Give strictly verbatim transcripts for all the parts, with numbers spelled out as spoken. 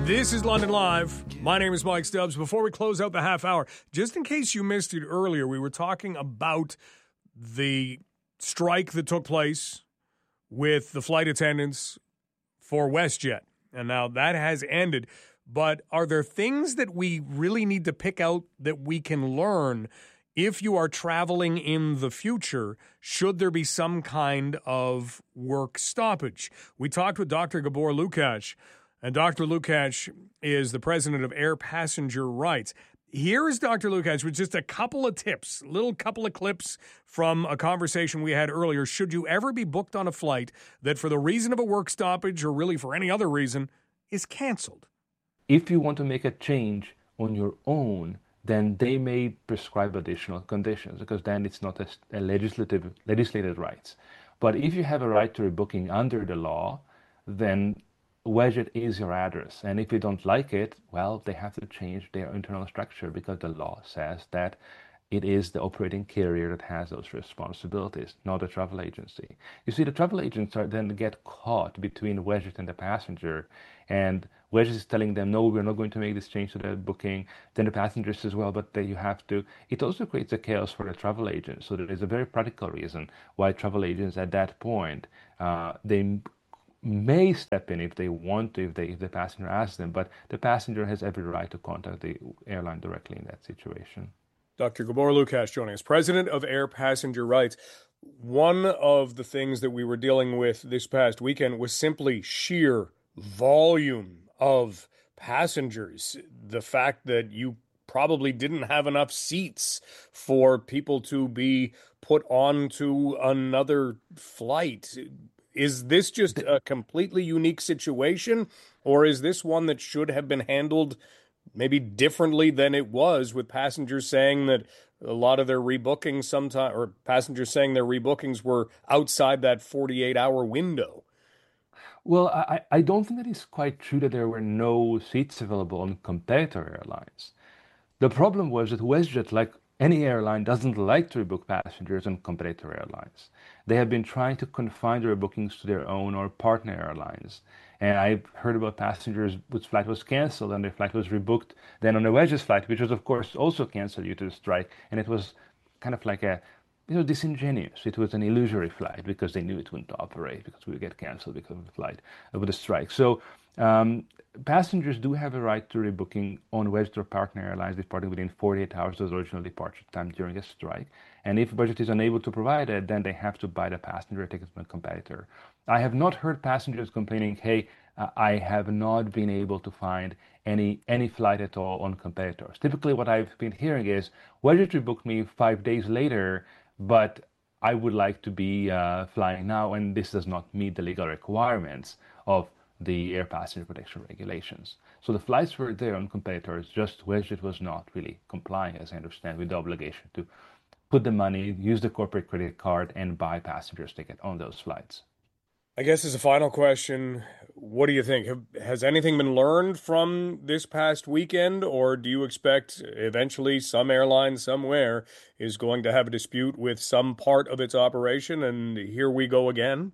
This is London Live. My name is Mike Stubbs. Before we close out the half hour, just in case you missed it earlier, we were talking about the strike that took place with the flight attendants for WestJet. And now that has ended. But are there things that we really need to pick out that we can learn if you are traveling in the future, should there be some kind of work stoppage? We talked with Doctor Gabor Lukacs, and Doctor Lukacs is the president of Air Passenger Rights. Here is Doctor Lukacs with just a couple of tips, little couple of clips from a conversation we had earlier. Should you ever be booked on a flight that for the reason of a work stoppage or really for any other reason is canceled? If you want to make a change on your own, then they may prescribe additional conditions, because then it's not a, a legislative legislated rights. But if you have a right to rebooking under the law, then WestJet is your address. And if you don't like it, well, they have to change their internal structure, because the law says that it is the operating carrier that has those responsibilities, not the travel agency. You see, the travel agents are then get caught between WestJet and the passenger, and WestJet is telling them, no, we're not going to make this change to the booking. Then the passenger says, well, but you have to. It also creates a chaos for the travel agent. So there is a very practical reason why travel agents at that point, uh, they may step in if they want to, if, they, if the passenger asks them, but the passenger has every right to contact the airline directly in that situation. Doctor Gabor Lukacs joining us, president of Air Passenger Rights. One of the things that we were dealing with this past weekend was simply sheer volume of passengers. The fact that you probably didn't have enough seats for people to be put onto another flight. Is this just a completely unique situation, or is this one that should have been handled maybe differently than it was, with passengers saying that a lot of their rebookings sometime, or passengers saying their rebookings were outside that forty-eight hour window? Well, I, I don't think that it's quite true that there were no seats available on competitor airlines. The problem was that WestJet, like any airline, doesn't like to rebook passengers on competitor airlines. They have been trying to confine their bookings to their own or partner airlines. And I've heard about passengers whose flight was canceled and their flight was rebooked then on a WestJet's flight, which was, of course, also canceled due to the strike. And it was kind of like a, you know, disingenuous. It was an illusory flight because they knew it wouldn't operate, because we would get canceled because of the flight, uh, with the strike. So um, passengers do have a right to rebooking on WestJet or partner airlines departing within forty-eight hours of the original departure time during a strike. And if WestJet is unable to provide it, then they have to buy the passenger ticket from a competitor. I have not heard passengers complaining, hey, uh, I have not been able to find any any flight at all on competitors. Typically what I've been hearing is, WestJet rebooked me five days later, but I would like to be uh, flying now, and this does not meet the legal requirements of the air passenger protection regulations. So the flights were there on competitors, just WestJet was not really complying, as I understand, with the obligation to put the money, use the corporate credit card, and buy passengers ticket on those flights. I guess as a final question, what do you think? Have, has anything been learned from this past weekend, or do you expect eventually some airline somewhere is going to have a dispute with some part of its operation, and here we go again?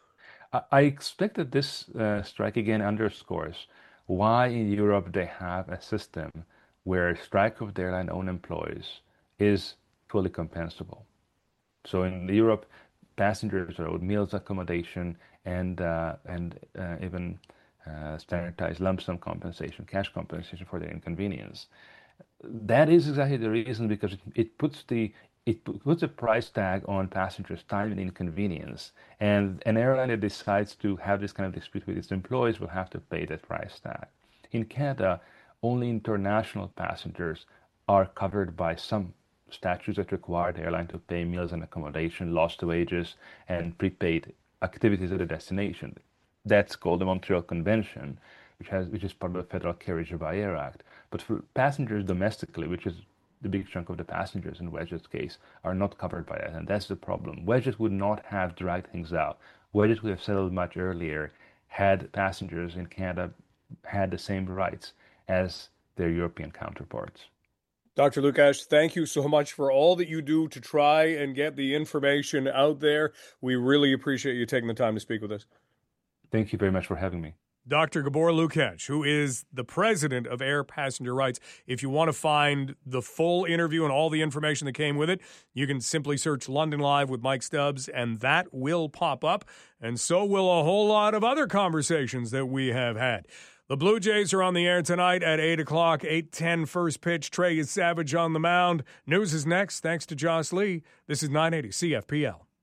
I expect that this uh, strike again underscores why in Europe they have a system where a strike of the airline-owned employees is fully compensable. So in Europe, passengers are owed meals, accommodation, and uh, and uh, even uh, standardized lump sum compensation, cash compensation for their inconvenience. That is exactly the reason, because it, it puts the it puts a price tag on passengers' time and inconvenience. And an airline that decides to have this kind of dispute with its employees will have to pay that price tag. In Canada, only international passengers are covered by some statutes that require the airline to pay meals and accommodation, lost wages, and prepaid activities at the destination. That's called the Montreal Convention, which has which is part of the Federal Carriage by Air Act. But for passengers domestically, which is the big chunk of the passengers in WestJet's case, are not covered by that, and that's the problem. WestJet would not have dragged things out. WestJet would have settled much earlier had passengers in Canada had the same rights as their European counterparts. Doctor Lukacs, thank you so much for all that you do to try and get the information out there. We really appreciate you taking the time to speak with us. Thank you very much for having me. Doctor Gabor Lukacs, who is the president of Air Passenger Rights. If you want to find the full interview and all the information that came with it, you can simply search London Live with Mike Stubbs, and that will pop up. And so will a whole lot of other conversations that we have had. The Blue Jays are on the air tonight at eight o'clock, eight ten first pitch. Trey Savage on the mound. News is next, thanks to Joss Lee. This is nine eighty C F P L.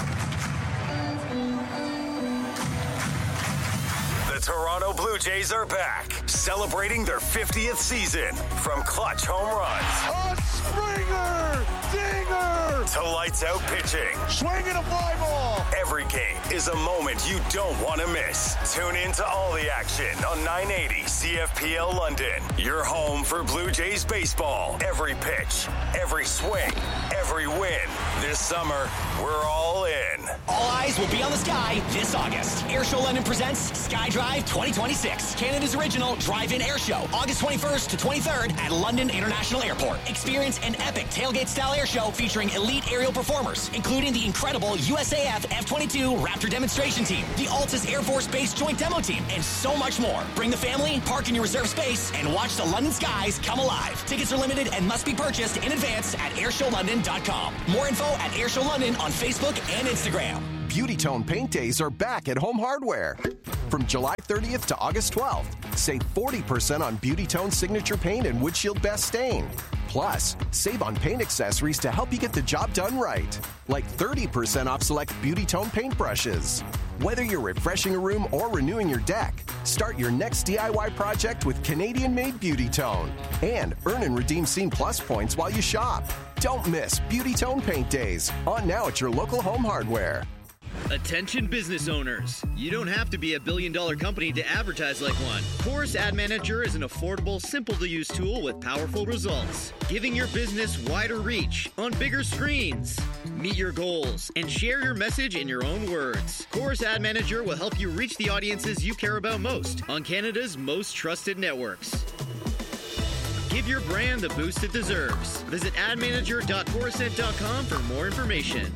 Toronto Blue Jays are back, celebrating their fiftieth season. From clutch home runs, a Springer, dinger, to lights out pitching, swinging a fly ball. Every game is a moment you don't want to miss. Tune in to all the action on nine eighty C F P L London. Your home for Blue Jays baseball. Every pitch, every swing, every win. This summer, we're all in. All eyes will be on the sky this August. Airshow London presents Sky Drive twenty twenty-six, Canada's original drive-in air show, August twenty-first to twenty-third at London International Airport. Experience an epic tailgate-style air show featuring elite aerial performers, including the incredible U S A F F twenty-two Raptor demonstration team, the Altus Air Force Base joint demo team, and so much more. Bring the family, park in your reserved space, and watch the London skies come alive. Tickets are limited and must be purchased in advance at airshow london dot com. More info at Airshow London on Facebook and Instagram. Beauty Tone Paint Days are back at Home Hardware. From July thirtieth to August twelfth, save forty percent on Beauty Tone Signature Paint and Windshield Best Stain. Plus, save on paint accessories to help you get the job done right, like thirty percent off select Beauty Tone paint brushes. Whether you're refreshing a room or renewing your deck, start your next D I Y project with Canadian-made Beauty Tone. And earn and redeem Scene Plus points while you shop. Don't miss Beauty Tone Paint Days, on now at your local Home Hardware. Attention business owners. You don't have to be a billion dollar company to advertise like one. Chorus Ad Manager is an affordable, simple to use tool with powerful results, giving your business wider reach on bigger screens. Meet your goals and share your message in your own words. Chorus Ad Manager will help you reach the audiences you care about most on Canada's most trusted networks. Give your brand the boost it deserves. Visit ad manager dot chorused dot com for more information.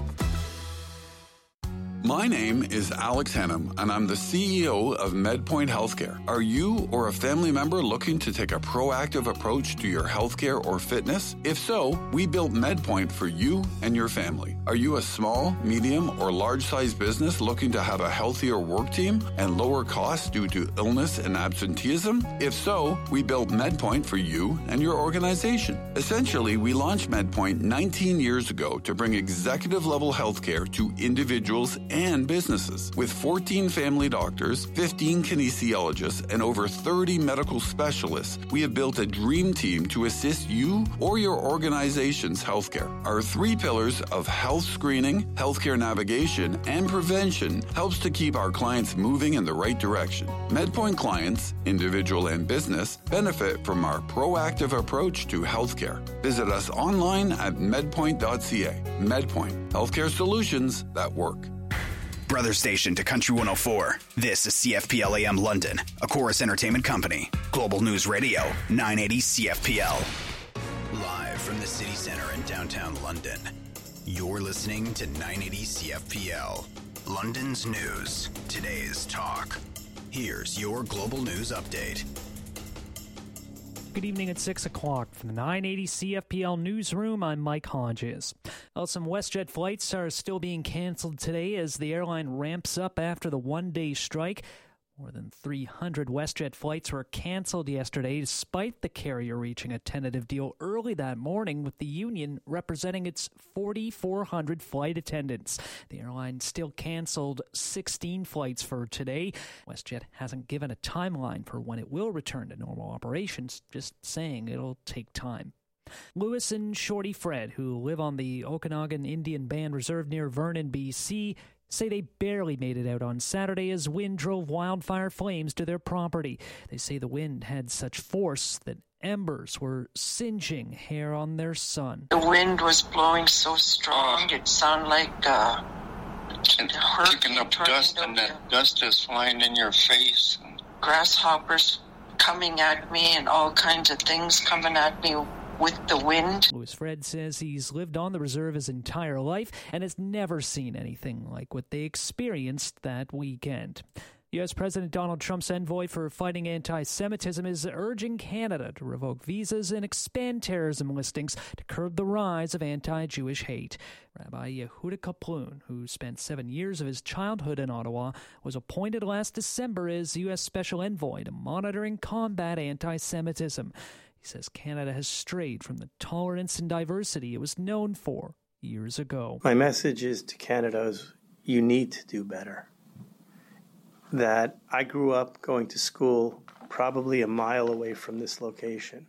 My name is Alex Hannum, and I'm the C E O of MedPoint Healthcare. Are you or a family member looking to take a proactive approach to your healthcare or fitness? If so, we built MedPoint for you and your family. Are you a small, medium, or large-sized business looking to have a healthier work team and lower costs due to illness and absenteeism? If so, we built MedPoint for you and your organization. Essentially, we launched MedPoint nineteen years ago to bring executive-level healthcare to individuals and businesses. With fourteen family doctors, fifteen kinesiologists, and over thirty medical specialists, we have built a dream team to assist you or your organization's healthcare. Our three pillars of health screening, healthcare navigation, and prevention helps to keep our clients moving in the right direction. MedPoint clients, individual and business, benefit from our proactive approach to healthcare. Visit us online at medpoint dot c a. MedPoint, healthcare solutions that work. Brother station to Country one oh four. This is C F P L A M London, a Chorus Entertainment Company. Global News Radio, nine eighty C F P L. Live from the city center in downtown London. You're listening to nine eighty C F P L. London's news, today's talk. Here's your Global News Update. Good evening at six o'clock from the nine eighty C F P L newsroom. I'm Mike Hodges. Well, some WestJet flights are still being canceled today as the airline ramps up after the one-day strike. More than three hundred WestJet flights were canceled yesterday, despite the carrier reaching a tentative deal early that morning with the union representing its forty-four hundred flight attendants. The airline still canceled sixteen flights for today. WestJet hasn't given a timeline for when it will return to normal operations, just saying it'll take time. Lewis and Shorty Fred, who live on the Okanagan Indian Band Reserve near Vernon, B C, say they barely made it out on Saturday as wind drove wildfire flames to their property. They say the wind had such force that embers were singeing hair on their son. The wind was blowing so strong, it sounded like uh, and kicking up dust, and that dust is flying in your face. Grasshoppers coming at me and all kinds of things coming at me with the wind. Louis Fred says he's lived on the reserve his entire life and has never seen anything like what they experienced that weekend. U S. President Donald Trump's envoy for fighting anti-Semitism is urging Canada to revoke visas and expand terrorism listings to curb the rise of anti-Jewish hate. Rabbi Yehuda Kaplun, who spent seven years of his childhood in Ottawa, was appointed last December as U S. Special Envoy to monitor and combat anti-Semitism. He says Canada has strayed from the tolerance and diversity it was known for years ago. My message is to Canada is you need to do better. That I grew up going to school probably a mile away from this location.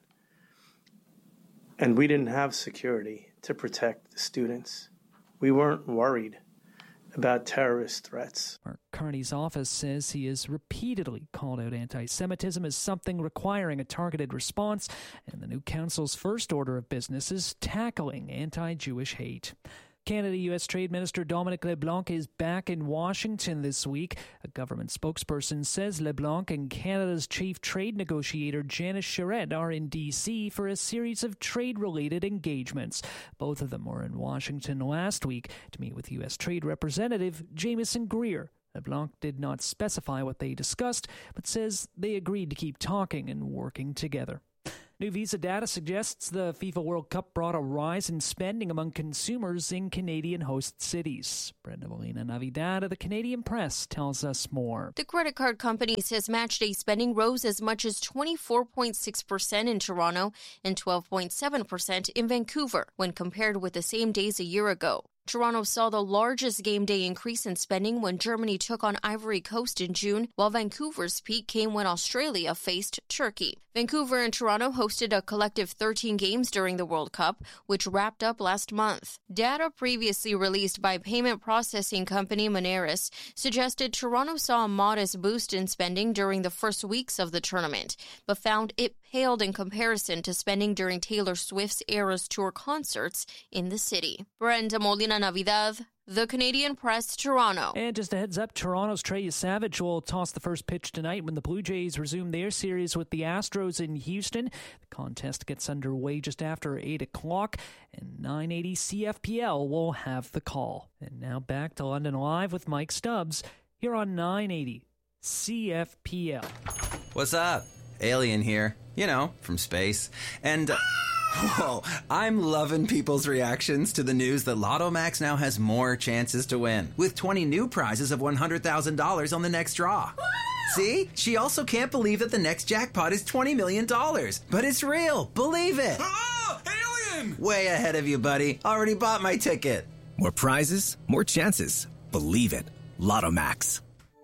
And we didn't have security to protect the students. We weren't worried about terrorist threats. Mark Carney's office says he has repeatedly called out anti-Semitism as something requiring a targeted response, and the new council's first order of business is tackling anti-Jewish hate. Canada-U S. Trade Minister Dominic LeBlanc is back in Washington this week. A government spokesperson says LeBlanc and Canada's chief trade negotiator Janice Charette are in D C for a series of trade-related engagements. Both of them were in Washington last week to meet with U S. Trade Representative Jamieson Greer. LeBlanc did not specify what they discussed, but says they agreed to keep talking and working together. New Visa data suggests the FIFA World Cup brought a rise in spending among consumers in Canadian host cities. Brenda Molina Navidad of the Canadian Press tells us more. The credit card company says matchday spending rose as much as twenty-four point six percent in Toronto and twelve point seven percent in Vancouver when compared with the same days a year ago. Toronto saw the largest game day increase in spending when Germany took on Ivory Coast in June, while Vancouver's peak came when Australia faced Turkey. Vancouver and Toronto hosted a collective thirteen games during the World Cup, which wrapped up last month. Data previously released by payment processing company Moneris suggested Toronto saw a modest boost in spending during the first weeks of the tournament, but found it paled in comparison to spending during Taylor Swift's Eras Tour concerts in the city. Brenda Molina Navidad, The Canadian Press, Toronto. And just a heads up, Toronto's Trey Savage will toss the first pitch tonight when the Blue Jays resume their series with the Astros in Houston. The contest gets underway just after eight o'clock, and nine eighty C F P L will have the call. And now back to London Live with Mike Stubbs here on nine eighty C F P L. What's up? Alien here, you know, from space. And, uh, whoa, I'm loving people's reactions to the news that Lotto Max now has more chances to win, with twenty new prizes of one hundred thousand dollars on the next draw. See? She also can't believe that the next jackpot is twenty million dollars. But it's real. Believe it. Ah, alien! Way ahead of you, buddy. Already bought my ticket. More prizes, more chances. Believe it. Lotto Max.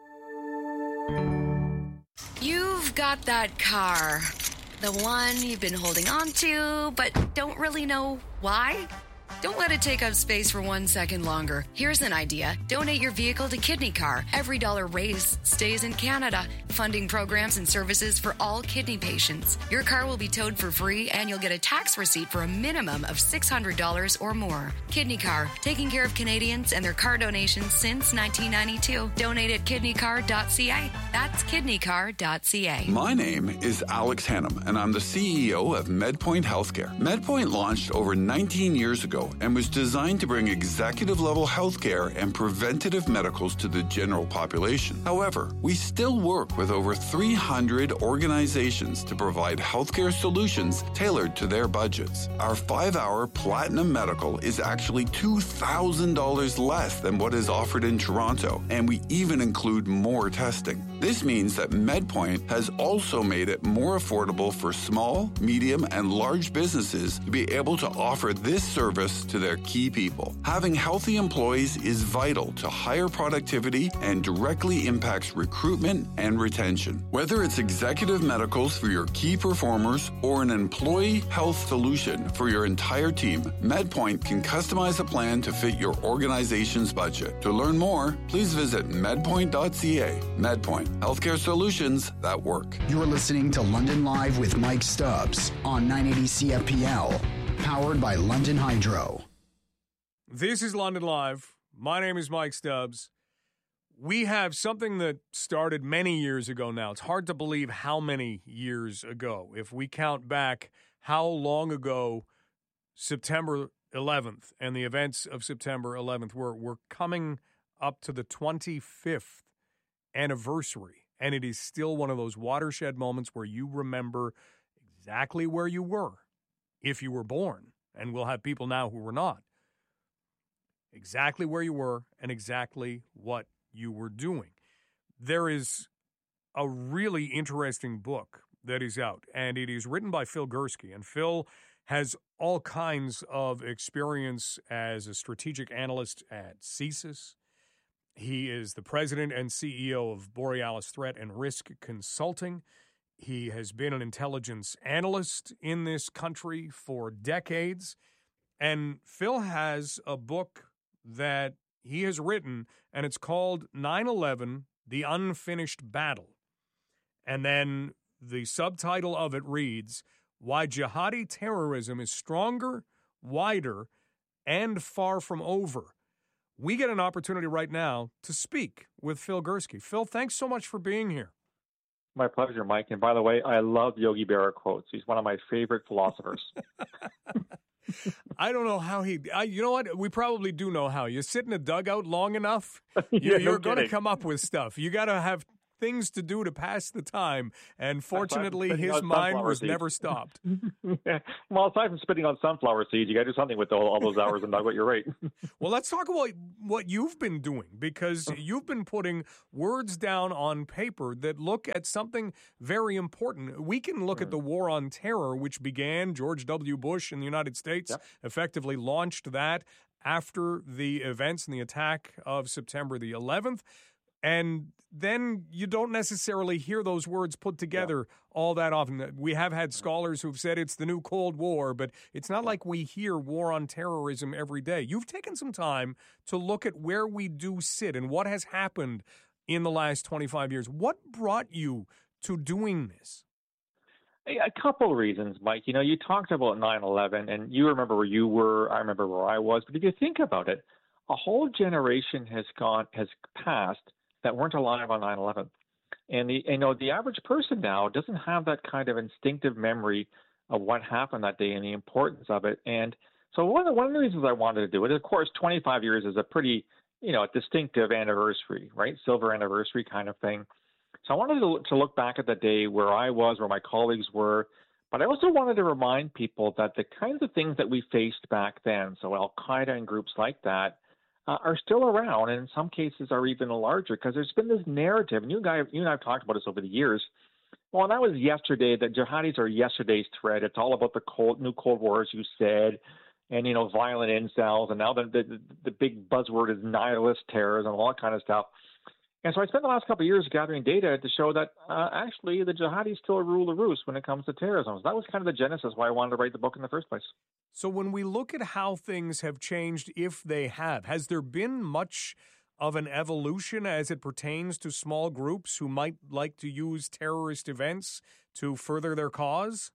You've got that car. The one you've been holding on to, but don't really know why? Don't let it take up space for one second longer. Here's an idea. Donate your vehicle to Kidney Car. Every dollar raised stays in Canada, funding programs and services for all kidney patients. Your car will be towed for free, and you'll get a tax receipt for a minimum of six hundred dollars or more. Kidney Car, taking care of Canadians and their car donations since nineteen ninety-two. Donate at kidney car dot c a. That's kidney car dot c a. My name is Alex Hannum, and I'm the C E O of MedPoint Healthcare. MedPoint launched over nineteen years ago and was designed to bring executive-level healthcare and preventative medicals to the general population. However, we still work with over three hundred organizations to provide healthcare solutions tailored to their budgets. Our five-hour Platinum Medical is actually two thousand dollars less than what is offered in Toronto, and we even include more testing. This means that MedPoint has also made it more affordable for small, medium, and large businesses to be able to offer this service to their key people. Having healthy employees is vital to higher productivity and directly impacts recruitment and retention. Whether it's executive medicals for your key performers or an employee health solution for your entire team, MedPoint can customize a plan to fit your organization's budget. To learn more, please visit medpoint dot c a. MedPoint, healthcare solutions that work. You're listening to London Live with Mike Stubbs on nine eighty C F P L, powered by London Hydro. This is London Live. My name is Mike Stubbs. We have something that started many years ago now. It's hard to believe how many years ago. If we count back how long ago September eleventh and the events of September eleventh were, we're coming up to the twenty-fifth anniversary, and it is still one of those watershed moments where you remember exactly where you were if you were born, and we'll have people now who were not. Exactly where you were and exactly what you were doing. There is a really interesting book that is out, and it is written by Phil Gursky, and Phil has all kinds of experience as a strategic analyst at CSIS. He is the president and C E O of Borealis Threat and Risk Consulting. He has been an intelligence analyst in this country for decades, and Phil has a book that he has written, and it's called nine eleven, The Unfinished Battle. And then the subtitle of it reads, Why Jihadi Terrorism is Stronger, Wider, and Far From Over. We get an opportunity right now to speak with Phil Gursky. Phil, thanks so much for being here. My pleasure, Mike. And by the way, I love Yogi Berra quotes. He's one of my favorite philosophers. I don't know how he, I, you know what? We probably do know how. You sit in a dugout long enough, you, yeah, you're no going to kidding. come up with stuff. You got to have things to do to pass the time. And fortunately, spitting his on mind sunflower was seeds. never stopped. Well, aside from spitting on sunflower seeds, you got to do something with all, all those hours in dugout. You're right. Well, let's talk about what you've been doing, because you've been putting words down on paper that look at something very important. We can look mm. at the war on terror, which began, George W. Bush in the United States yep. effectively launched that after the events and the attack of September the eleventh. And then you don't necessarily hear those words put together yeah. all that often. We have had scholars who've said it's the new Cold War, but it's not like we hear war on terrorism every day. You've taken some time to look at where we do sit and what has happened in the last twenty-five years. What brought you to doing this? A couple of reasons, Mike. You know, you talked about nine eleven, and you remember where you were. I remember where I was. But if you think about it, a whole generation has gone, has passed that weren't alive on nine eleven. And the, you know, the average person now doesn't have that kind of instinctive memory of what happened that day and the importance of it. And so one of the, one of the reasons I wanted to do it, of course, twenty-five years is a pretty, you know, a distinctive anniversary, right? Silver anniversary kind of thing. So I wanted to, to look back at the day where I was, where my colleagues were, but I also wanted to remind people that the kinds of things that we faced back then, so Al-Qaeda and groups like that, Uh, are still around, and in some cases are even larger, because there's been this narrative, and you and, I, you and I have talked about this over the years. Well, that was yesterday, that jihadis are yesterday's threat. It's all about the cold, new Cold War, as you said, and, you know, violent incels, and now the, the, the big buzzword is nihilist terrorism and all that kind of stuff. And so I spent the last couple of years gathering data to show that uh, actually the jihadis still rule the roost when it comes to terrorism. So that was kind of the genesis why I wanted to write the book in the first place. So when we look at how things have changed, if they have, has there been much of an evolution as it pertains to small groups who might like to use terrorist events to further their cause?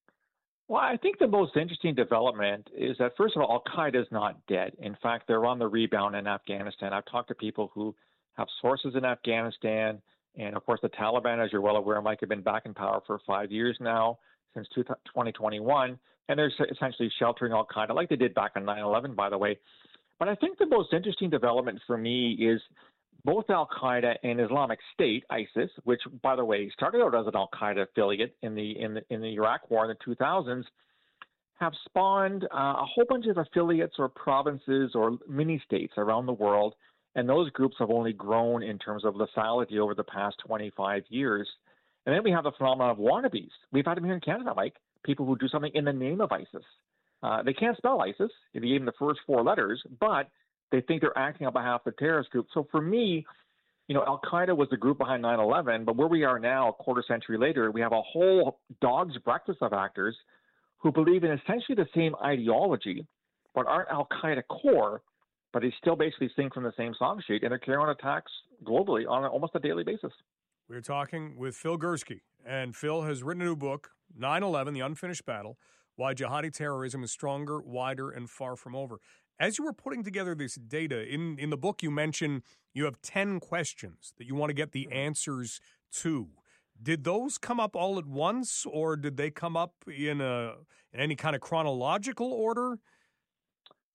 Well, I think the most interesting development is that, first of all, Al-Qaeda is not dead. In fact, they're on the rebound in Afghanistan. I've talked to people who have sources in Afghanistan. And, of course, the Taliban, as you're well aware, Mike, have been back in power for five years now, since twenty twenty-one. And they're essentially sheltering Al-Qaeda, like they did back on nine eleven, by the way. But I think the most interesting development for me is both Al-Qaeda and Islamic State, ISIS, which, by the way, started out as an Al-Qaeda affiliate in the in the, in the Iraq War in the two thousands, have spawned uh, a whole bunch of affiliates or provinces or mini-states around the world. And those groups have only grown in terms of lethality over the past twenty-five years. And then we have the phenomenon of wannabes. We've had them here in Canada, Mike, people who do something in the name of ISIS. Uh, they can't spell ISIS, even the first four letters, but they think they're acting on behalf of the terrorist group. So for me, you know, Al-Qaeda was the group behind nine eleven, but where we are now, a quarter century later, we have a whole dog's breakfast of actors who believe in essentially the same ideology, but aren't Al-Qaeda core, but they still basically sing from the same song sheet, and they're carrying on attacks globally on almost a daily basis. We're talking with Phil Gursky, and Phil has written a new book, nine eleven, The Unfinished Battle, Why Jihadi Terrorism is Stronger, Wider, and Far From Over. As you were putting together this data, in, in the book you mentioned you have ten questions that you want to get the answers to. Did those come up all at once, or did they come up in, a, in any kind of chronological order?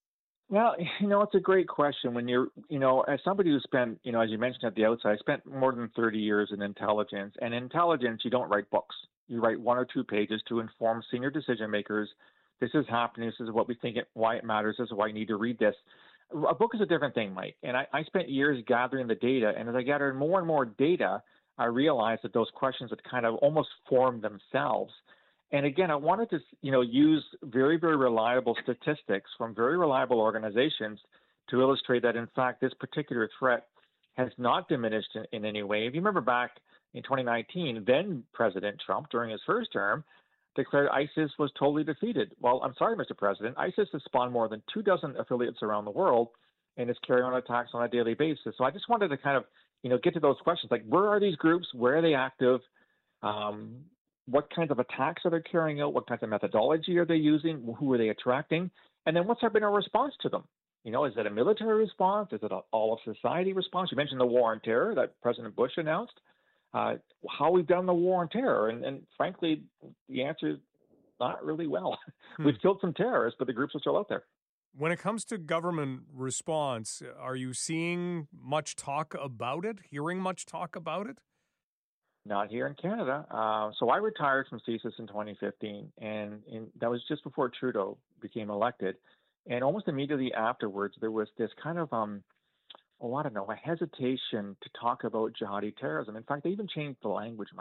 Well, you know, it's a great question. When you're, you know, as somebody who spent, you know, as you mentioned at the outset, I spent more than thirty years in intelligence. And in intelligence, you don't write books. You write one or two pages to inform senior decision makers. This is happening. This is what we think, it, why it matters. This is why you need to read this. A book is a different thing, Mike. And I, I spent years gathering the data. And as I gathered more and more data, I realized that those questions had kind of almost formed themselves. And again, I wanted to, you know, use very, very reliable statistics from very reliable organizations to illustrate that, in fact, this particular threat has not diminished in, in any way. If you remember back in twenty nineteen, then President Trump, during his first term, declared ISIS was totally defeated. Well, I'm sorry, Mister President, ISIS has spawned more than two dozen affiliates around the world and is carrying on attacks on a daily basis. So I just wanted to kind of, you know, get to those questions, like where are these groups? Where are they active? Um, what kinds of attacks are they carrying out? What kinds of methodology are they using? Who are they attracting? And then what's been our response to them? You know, is it a military response? Is it an all-of-society response? You mentioned the war on terror that President Bush announced. Uh, how we've done the war on terror. And, and frankly, the answer is not really well. Hmm. We've killed some terrorists, but the groups are still out there. When it comes to government response, are you seeing much talk about it, hearing much talk about it? Not here in Canada. Uh, so I retired from C S I S in twenty fifteen, and in, that was just before Trudeau became elected. And almost immediately afterwards, there was this kind of, um, oh, I don't know, a hesitation to talk about jihadi terrorism. In fact, they even changed the language.